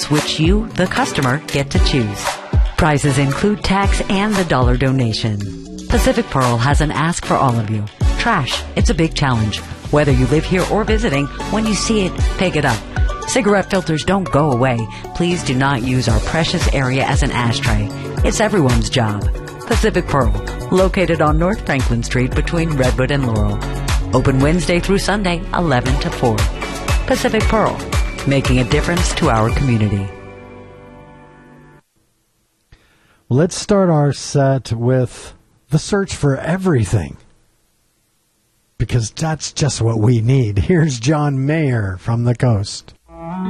price, which you, the customer, get to choose. Prices include tax and the dollar donation. Pacific Pearl has an ask for all of you. Trash, it's a big challenge. Whether you live here or visiting, when you see it, pick it up. Cigarette filters don't go away. Please do not use our precious area as an ashtray. It's everyone's job. Pacific Pearl, located on North Franklin Street between Redwood and Laurel. Open Wednesday through Sunday, 11 to 4. Pacific Pearl, making a difference to our community. Let's start our set with the search for everything, because that's just what we need. Here's John Mayer from the coast.